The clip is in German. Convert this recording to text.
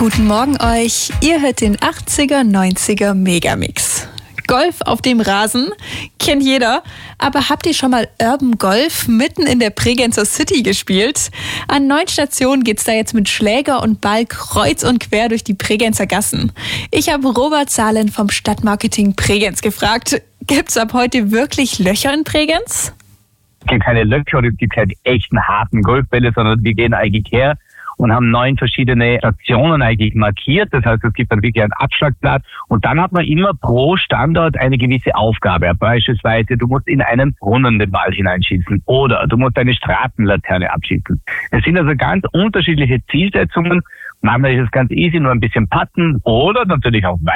Guten Morgen euch. Ihr hört den 80er, 90er Megamix. Golf auf dem Rasen kennt jeder, aber habt ihr schon mal Urban Golf mitten in der Bregenzer City gespielt? An 9 Stationen geht's da jetzt mit Schläger und Ball kreuz und quer durch die Bregenzer Gassen. Ich habe Robert Zahlen vom Stadtmarketing Bregenz gefragt, gibt's ab heute wirklich Löcher in Bregenz? Es gibt keine Löcher oder es gibt keine echten harten Golfbälle, sondern wir gehen eigentlich her und haben 9 verschiedene Stationen eigentlich markiert. Das heißt, es gibt dann wirklich einen Abschlagplatz und dann hat man immer pro Standort eine gewisse Aufgabe. Beispielsweise, du musst in einen Brunnen den Ball hineinschießen oder du musst eine Straßenlaterne abschießen. Es sind also ganz unterschiedliche Zielsetzungen. Manchmal ist es ganz easy, nur ein bisschen putten oder natürlich auch